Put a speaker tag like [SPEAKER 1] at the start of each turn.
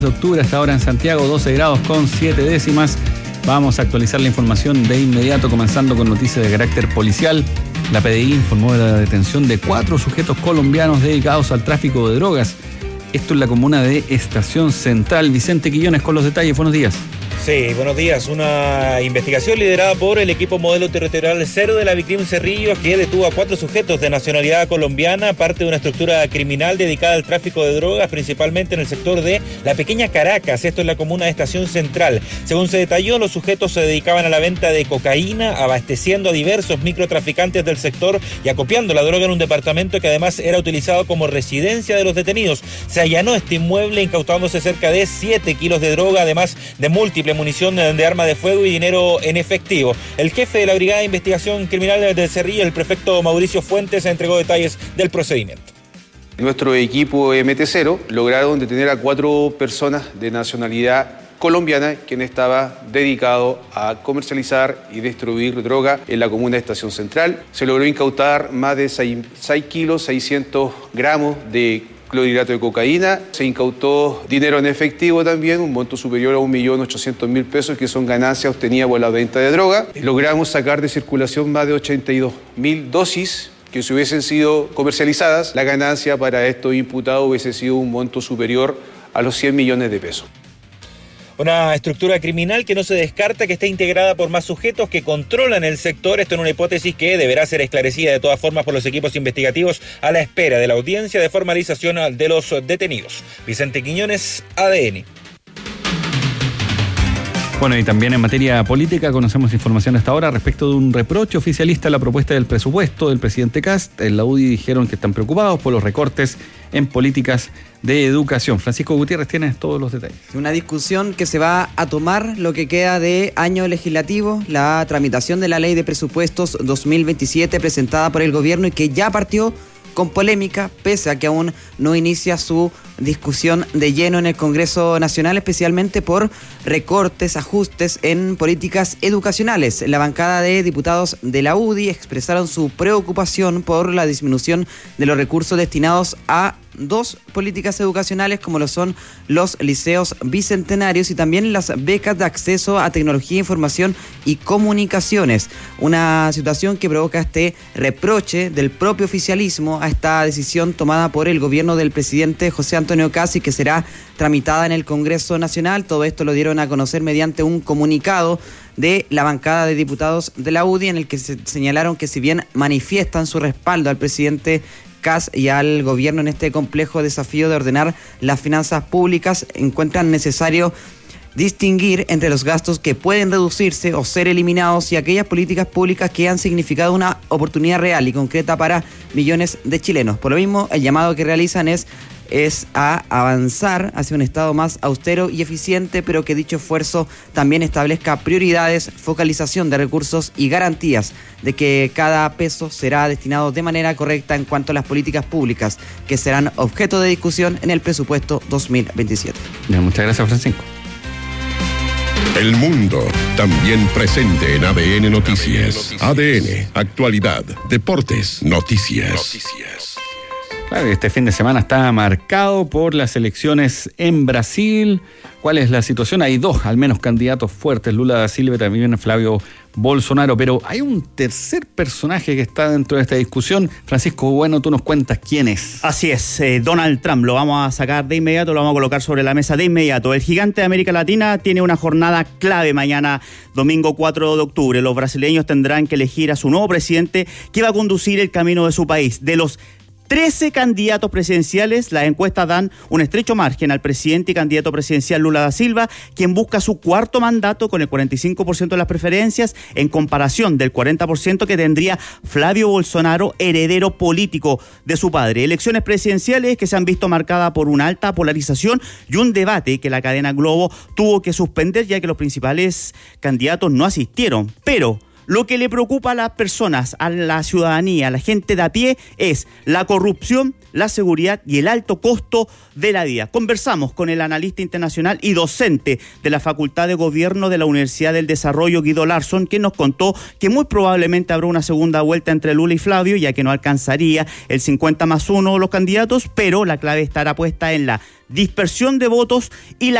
[SPEAKER 1] de octubre, hasta ahora en Santiago, 12 grados con 7 décimas. Vamos a actualizar la información de inmediato, comenzando con noticias de carácter policial. La PDI informó de la detención de 4 sujetos colombianos dedicados al tráfico de drogas. Esto en la comuna de Estación Central. Vicente Quillones con los detalles. Buenos días.
[SPEAKER 2] Sí, buenos días. Una investigación liderada por el equipo modelo territorial 0 de la Vicrim Cerrillos, que detuvo a 4 sujetos de nacionalidad colombiana, parte de una estructura criminal dedicada al tráfico de drogas, principalmente en el sector de la Pequeña Caracas, esto en la comuna de Estación Central. Según se detalló, los sujetos se dedicaban a la venta de cocaína, abasteciendo a diversos microtraficantes del sector y acopiando la droga en un departamento que además era utilizado como residencia de los detenidos. Se allanó este inmueble incautándose cerca de 7 kilos de droga, además de múltiples munición de arma de fuego y dinero en efectivo. El jefe de la Brigada de Investigación Criminal del Cerrillo, el prefecto Mauricio Fuentes, entregó detalles del procedimiento.
[SPEAKER 3] Nuestro equipo MT0 lograron detener a 4 personas de nacionalidad colombiana, quien estaba dedicado a comercializar y distribuir droga en la comuna de Estación Central. Se logró incautar más de 6 kilos, 600 gramos de clorhidrato de cocaína. Se incautó dinero en efectivo también, un monto superior a 1.800.000 pesos, que son ganancias obtenidas por la venta de droga. Logramos sacar de circulación más de 82.000 dosis que si hubiesen sido comercializadas, la ganancia para estos imputados hubiese sido un monto superior a los 100 millones de pesos.
[SPEAKER 2] Una estructura criminal que no se descarta que esté integrada por más sujetos que controlan el sector. Esto en una hipótesis que deberá ser esclarecida de todas formas por los equipos investigativos a la espera de la audiencia de formalización de los detenidos. Vicente Quiñones, ADN.
[SPEAKER 1] Bueno, y también en materia política conocemos información hasta ahora respecto de un reproche oficialista a la propuesta del presupuesto del presidente Kast. En la UDI dijeron que están preocupados por los recortes en políticas de educación. Francisco Gutiérrez tiene todos los detalles.
[SPEAKER 4] Una discusión que se va a tomar lo que queda de año legislativo, la tramitación de la ley de presupuestos 2027 presentada por el gobierno y que ya partió con polémica, pese a que aún no inicia su discusión de lleno en el Congreso Nacional, especialmente por recortes, ajustes en políticas educacionales. La bancada de diputados de la UDI expresaron su preocupación por la disminución de los recursos destinados a 2 políticas educacionales, como lo son los liceos bicentenarios y también las becas de acceso a tecnología, información y comunicaciones. Una situación que provoca este reproche del propio oficialismo a esta decisión tomada por el gobierno del presidente José Antonio Kast y que será tramitada en el Congreso Nacional. Todo esto lo dieron a conocer mediante un comunicado de la bancada de diputados de la UDI, en el que se señalaron que si bien manifiestan su respaldo al presidente Kast y al gobierno en este complejo desafío de ordenar las finanzas públicas, encuentran necesario distinguir entre los gastos que pueden reducirse o ser eliminados y aquellas políticas públicas que han significado una oportunidad real y concreta para millones de chilenos. Por lo mismo, el llamado que realizan es a avanzar hacia un Estado más austero y eficiente, pero que dicho esfuerzo también establezca prioridades, focalización de recursos y garantías de que cada peso será destinado de manera correcta en cuanto a las políticas públicas que serán objeto de discusión en el presupuesto 2027.
[SPEAKER 1] Bien, muchas gracias, Francisco.
[SPEAKER 5] El mundo también presente en ADN Noticias. ADN, actualidad, deportes, noticias.
[SPEAKER 1] Claro, este fin de semana está marcado por las elecciones en Brasil. ¿Cuál es la situación? Hay 2, al menos, candidatos fuertes, Lula da Silva y también Flavio Bolsonaro, pero hay un tercer personaje que está dentro de esta discusión. Francisco, bueno, tú nos cuentas quién es.
[SPEAKER 6] Así es, Donald Trump, lo vamos a sacar de inmediato, lo vamos a colocar sobre la mesa de inmediato. El gigante de América Latina tiene una jornada clave mañana, domingo 4 de octubre. Los brasileños tendrán que elegir a su nuevo presidente que va a conducir el camino de su país. De los 13 candidatos presidenciales, las encuestas dan un estrecho margen al presidente y candidato presidencial Lula da Silva, quien busca su 4º mandato con el 45% de las preferencias, en comparación del 40% que tendría Flavio Bolsonaro, heredero político de su padre. Elecciones presidenciales que se han visto marcadas por una alta polarización y un debate que la cadena Globo tuvo que suspender, ya que los principales candidatos no asistieron. Pero Lo que le preocupa a las personas, a la ciudadanía, a la gente de a pie, es la corrupción, la seguridad y el alto costo de la vida. Conversamos con el analista internacional y docente de la Facultad de Gobierno de la Universidad del Desarrollo, Guido Larsson, quien nos contó que muy probablemente habrá una segunda vuelta entre Lula y Flavio, ya que no alcanzaría el 50+1 los candidatos, pero la clave estará puesta en la dispersión de votos y la